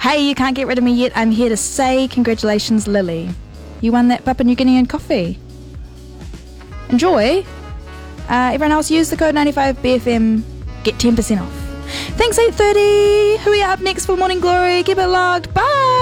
Hey, you can't get rid of me yet. I'm here to say congratulations, Lily. You won that Papua New Guinean coffee. Enjoy. Everyone else, use the code 95BFM. Get 10% off. Thanks, 8:30. Who are you up next for Morning Glory? Keep it locked. Bye.